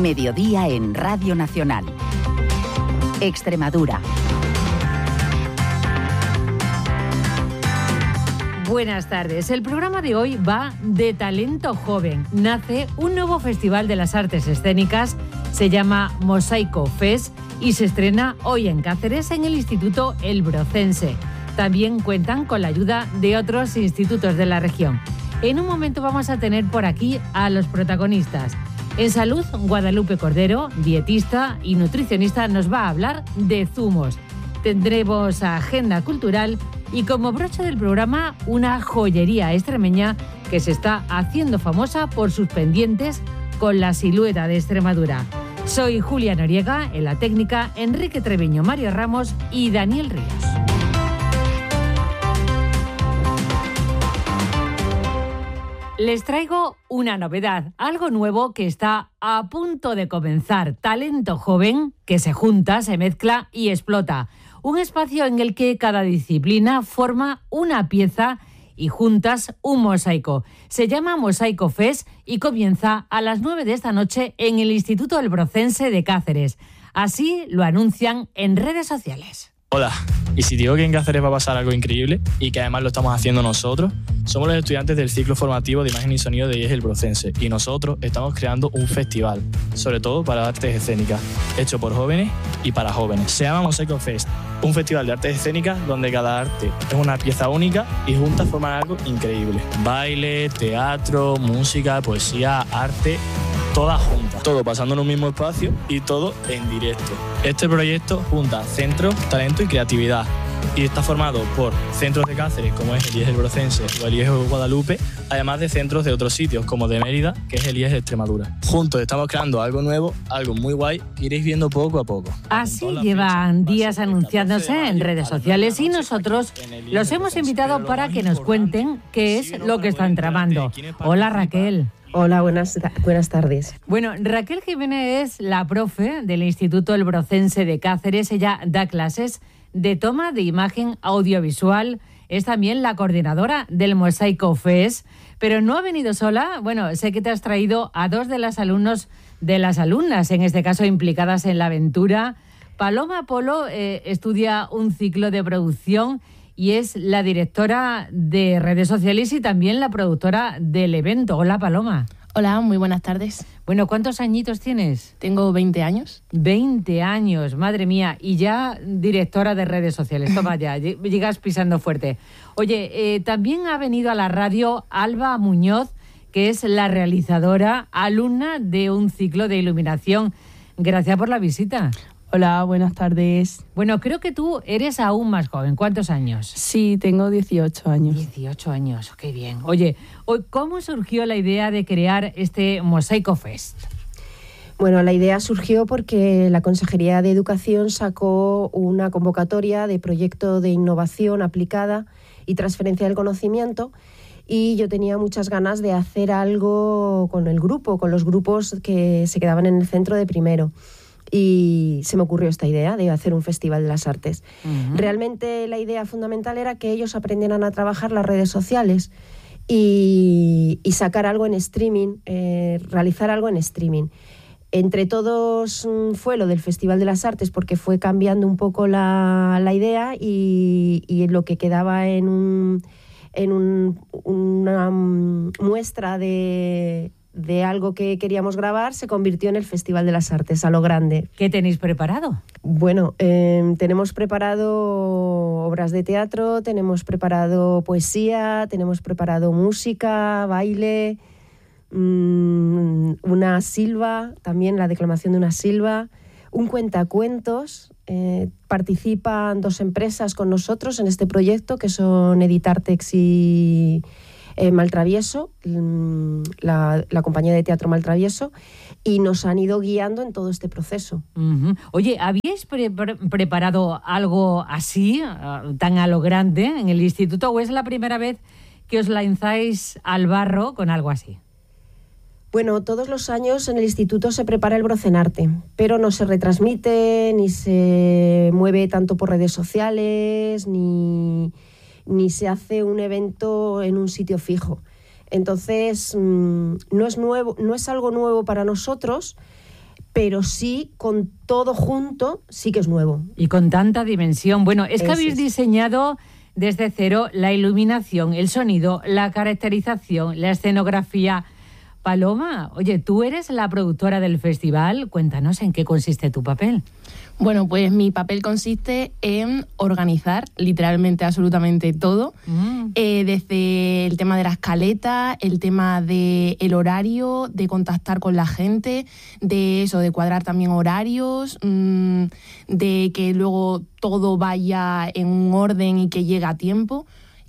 Mediodía en Radio Nacional. Extremadura. Buenas tardes. El programa de hoy va de talento joven. Nace un nuevo festival de las artes escénicas, se llama Mosaico Fest y se estrena hoy en Cáceres en el Instituto El Brocense. También cuentan con la ayuda de otros institutos de la región. En un momento vamos a tener por aquí a los protagonistas. En salud, Guadalupe Cordero, dietista y nutricionista, nos va a hablar de zumos. Tendremos agenda cultural y como broche del programa, una joyería extremeña que se está haciendo famosa por sus pendientes con la silueta de Extremadura. Soy Julia Noriega, en la técnica Enrique Treviño, Mario Ramos y Daniel Ríos. Les traigo una novedad, algo nuevo que está a punto de comenzar. Talento joven que se junta, se mezcla y explota. Un espacio en el que cada disciplina forma una pieza y juntas un mosaico. Se llama Mosaico Fest y comienza a las 9 de esta noche en el Instituto El Brocense de Cáceres. Así lo anuncian en redes sociales. Hola, y si digo que en Cáceres va a pasar algo increíble y que además lo estamos haciendo nosotros, somos los estudiantes del ciclo formativo de imagen y sonido de IES El Brocense y nosotros estamos creando un festival, sobre todo para artes escénicas, hecho por jóvenes y para jóvenes. Se llama Mosaico Fest, un festival de artes escénicas donde cada arte es una pieza única y juntas forman algo increíble. Baile, teatro, música, poesía, arte, todas juntas, todo pasando en un mismo espacio y todo en directo. Este proyecto junta centros, talento y creatividad y está formado por centros de Cáceres como es el IES El Brocense o el IES Guadalupe, además de centros de otros sitios como de Mérida, que es el IES Extremadura. Juntos estamos creando algo nuevo, algo muy guay que iréis viendo poco a poco. Así llevan días anunciándose en redes sociales y nosotros los hemos invitado para que nos cuenten qué es lo que están tramando. Hola Raquel. Hola, buenas tardes. Bueno, Raquel Jiménez es la profe del Instituto El Brocense de Cáceres. Ella da clases de toma de imagen audiovisual. Es también la coordinadora del Mosaico Fest, pero no ha venido sola. Bueno, sé que te has traído a dos de las alumnas, en este caso implicadas en la aventura. Paloma Polo estudia un ciclo de producción y es la directora de redes sociales y también la productora del evento. Hola, Paloma. Hola, muy buenas tardes. Bueno, ¿cuántos añitos tienes? Tengo 20 años. 20 años, madre mía. Y ya directora de redes sociales. Toma ya, llegas pisando fuerte. Oye, también ha venido a la radio Alba Muñoz, que es la realizadora, alumna de un ciclo de iluminación. Gracias por la visita. Hola, buenas tardes. Bueno, creo que tú eres aún más joven. ¿Cuántos años? Sí, tengo 18 años. 18 años, qué bien. Oye, ¿cómo surgió la idea de crear este Mosaico Fest? Bueno, la idea surgió porque la Consejería de Educación sacó una convocatoria de proyecto de innovación aplicada y transferencia del conocimiento y yo tenía muchas ganas de hacer algo con el grupo, con los grupos que se quedaban en el centro de primero. Y se me ocurrió esta idea de hacer un festival de las artes. Uh-huh. Realmente la idea fundamental era que ellos aprendieran a trabajar las redes sociales y sacar algo en streaming, realizar algo en streaming. Entre todos fue lo del Festival de las Artes porque fue cambiando un poco la idea y lo que quedaba en una muestra de algo que queríamos grabar se convirtió en el Festival de las Artes a lo grande. ¿Qué tenéis preparado? Bueno, tenemos preparado obras de teatro, tenemos preparado poesía, tenemos preparado música, baile, una silva, también la declamación de una silva, un cuentacuentos. Participan 2 empresas con nosotros en este proyecto que son Editartex y Maltravieso, la compañía de teatro Maltravieso, y nos han ido guiando en todo este proceso. Uh-huh. Oye, ¿habíais preparado algo así, tan a lo grande, en el instituto, o es la primera vez que os lanzáis al barro con algo así? Bueno, todos los años en el instituto se prepara el Brocenarte, pero no se retransmite, ni se mueve tanto por redes sociales, ni se hace un evento en un sitio fijo. Entonces, no es algo nuevo para nosotros, pero sí con todo junto sí que es nuevo. Y con tanta dimensión. Bueno, es que habéis diseñado desde cero la iluminación, el sonido, la caracterización, la escenografía. Paloma, oye, tú eres la productora del festival. Cuéntanos en qué consiste tu papel. Bueno, pues mi papel consiste en organizar literalmente absolutamente todo, desde el tema de la escaleta, el tema del horario, de contactar con la gente, de cuadrar también horarios, de que luego todo vaya en un orden y que llegue a tiempo.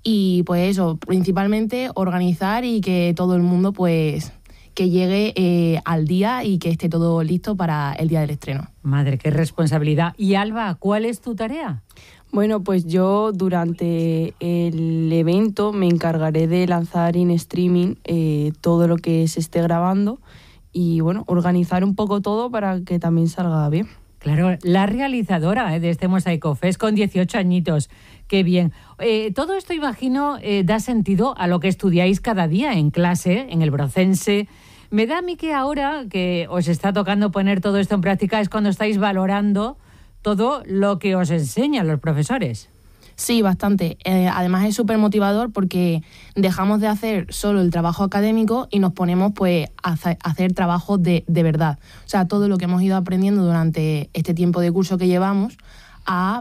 Y pues eso, principalmente organizar y que todo el mundo pues que llegue al día y que esté todo listo para el día del estreno. Madre, qué responsabilidad. Y Alba, ¿cuál es tu tarea? Bueno, pues yo durante el evento me encargaré de lanzar en streaming todo lo que se esté grabando y bueno, organizar un poco todo para que también salga bien. Claro, la realizadora de este Mosaico Fest con 18 añitos. Qué bien. Todo esto, imagino, da sentido a lo que estudiáis cada día en clase, en el Brocense. Me da a mí que ahora que os está tocando poner todo esto en práctica es cuando estáis valorando todo lo que os enseñan los profesores. Sí, bastante. Además es súper motivador porque dejamos de hacer solo el trabajo académico y nos ponemos pues a hacer trabajos de verdad. O sea, todo lo que hemos ido aprendiendo durante este tiempo de curso que llevamos a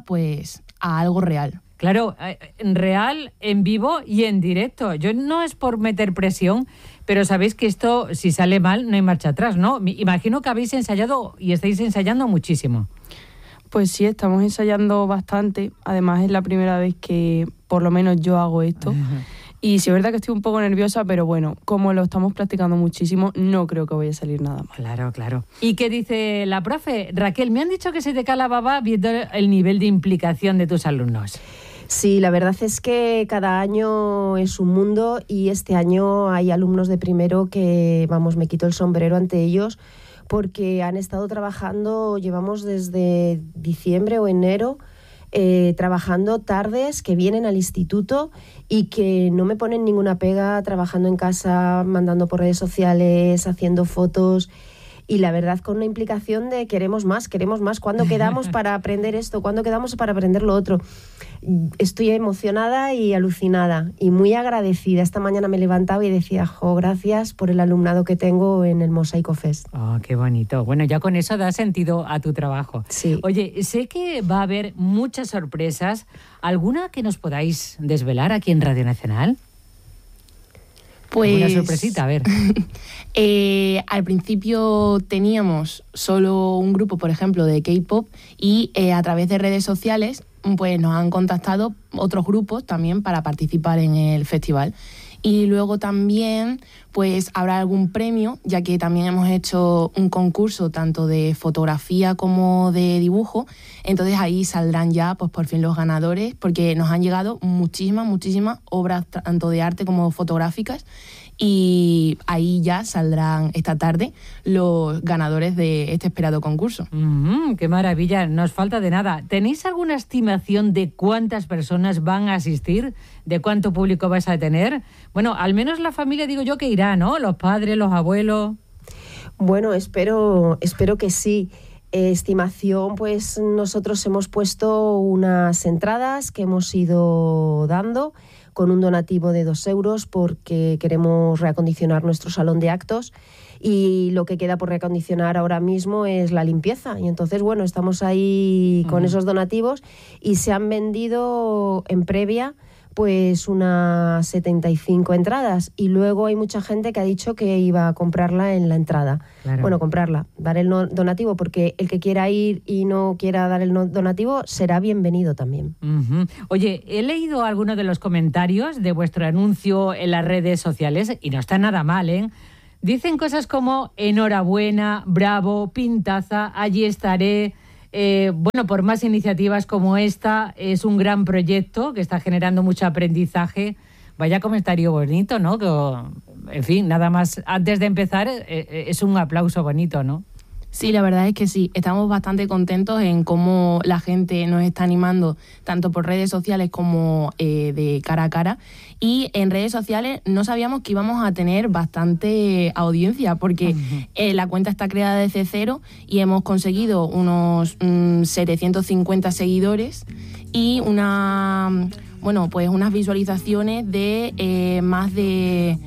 algo real. Claro, real, en vivo y en directo. Yo no es por meter presión, pero sabéis que esto, si sale mal, no hay marcha atrás, ¿no? Imagino que habéis ensayado y estáis ensayando muchísimo. Pues sí, estamos ensayando bastante. Además, es la primera vez que por lo menos yo hago esto. Y sí es verdad que estoy un poco nerviosa, pero bueno, como lo estamos practicando muchísimo, no creo que vaya a salir nada mal. Claro, claro. ¿Y qué dice la profe? Raquel, me han dicho que se te cae la baba viendo el nivel de implicación de tus alumnos. Sí, la verdad es que cada año es un mundo y este año hay alumnos de primero que, vamos, me quito el sombrero ante ellos porque han estado trabajando, llevamos desde diciembre o enero, trabajando tardes que vienen al instituto y que no me ponen ninguna pega, trabajando en casa, mandando por redes sociales, haciendo fotos. Y la verdad con una implicación de queremos más. ¿Cuándo quedamos para aprender esto? ¿Cuándo quedamos para aprender lo otro? Estoy emocionada y alucinada y muy agradecida. Esta mañana me he levantado y decía, gracias por el alumnado que tengo en el Mosaico Fest. Oh, qué bonito. Bueno, ya con eso da sentido a tu trabajo. Sí. Oye, sé que va a haber muchas sorpresas. ¿Alguna que nos podáis desvelar aquí en Radio Nacional? Pues una sorpresita, a ver. Al principio teníamos solo un grupo, por ejemplo, de K-pop y a través de redes sociales pues nos han contactado otros grupos también para participar en el festival. Y luego también pues habrá algún premio, ya que también hemos hecho un concurso tanto de fotografía como de dibujo. Entonces ahí saldrán ya pues por fin los ganadores, porque nos han llegado muchísimas obras tanto de arte como fotográficas. Y ahí ya saldrán esta tarde los ganadores de este esperado concurso. ¡Qué maravilla! No os falta de nada. ¿Tenéis alguna estimación de cuántas personas van a asistir? ¿De cuánto público vais a tener? Bueno, al menos la familia, digo yo, que irá, ¿no? Los padres, los abuelos. Bueno, espero que sí. Estimación, pues nosotros hemos puesto unas entradas que hemos ido dando con un donativo de 2 euros porque queremos reacondicionar nuestro salón de actos y lo que queda por reacondicionar ahora mismo es la limpieza. Y entonces, bueno, estamos ahí con esos donativos y se han vendido en previa pues unas 75 entradas y luego hay mucha gente que ha dicho que iba a comprarla en la entrada. Claro. Bueno, comprarla, dar el donativo, porque el que quiera ir y no quiera dar el donativo será bienvenido también. Oye, he leído algunos de los comentarios de vuestro anuncio en las redes sociales y no está nada mal, ¿eh? Dicen cosas como enhorabuena, bravo, pintaza, allí estaré. Bueno, por más iniciativas como esta, es un gran proyecto que está generando mucho aprendizaje. Vaya comentario bonito, ¿no? Que, en fin, nada más, antes de empezar, es un aplauso bonito, ¿no? Sí, la verdad es que sí. Estamos bastante contentos en cómo la gente nos está animando, tanto por redes sociales como de cara a cara. Y en redes sociales no sabíamos que íbamos a tener bastante audiencia, porque la cuenta está creada desde cero y hemos conseguido unos 750 seguidores y unas visualizaciones de más de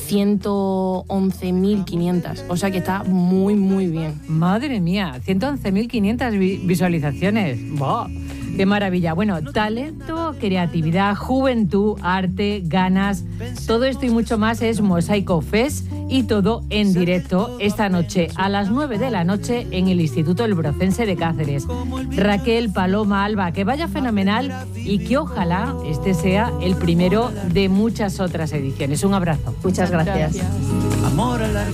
111.500, o sea que está muy, muy bien. Madre mía, 111.500 visualizaciones. ¡Wow! ¡Qué maravilla! Bueno, talento, creatividad, juventud, arte, ganas, todo esto y mucho más es Mosaico Fest, y todo en directo esta noche a las 9 de la noche en el Instituto El Brocense de Cáceres. Raquel, Paloma, Alba, que vaya fenomenal y que ojalá este sea el primero de muchas otras ediciones. Un abrazo. Muchas gracias. Gracias.